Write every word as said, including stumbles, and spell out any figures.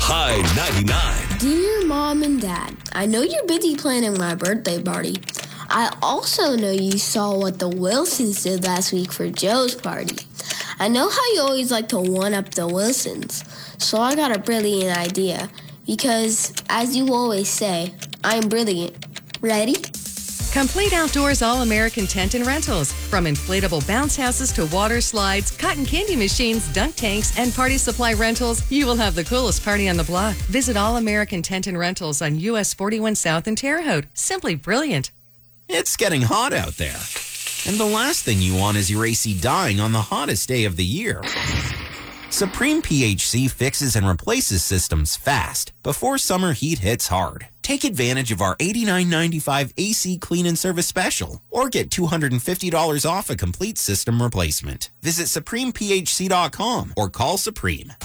High ninety-nine. Dear Mom and Dad, I know you're busy planning my birthday party. I also know you saw what the Wilsons did last week for Joe's party. I know how you always like to one-up the Wilsons, so I got a brilliant idea. Because, as you always say, I'm brilliant. Ready? Complete Outdoors All-American Tent and Rentals. From inflatable bounce houses to water slides, cotton candy machines, dunk tanks, and party supply rentals, you will have the coolest party on the block. Visit All-American Tent and Rentals on U S forty-one South in Terre Haute. Simply brilliant. It's getting hot out there. And the last thing you want is your A C dying on the hottest day of the year. Supreme P H C fixes and replaces systems fast before summer heat hits hard. Take advantage of our eighty-nine ninety-five A C Clean and Service Special or get two hundred fifty dollars off a complete system replacement. Visit supreme p h c dot com or call Supreme.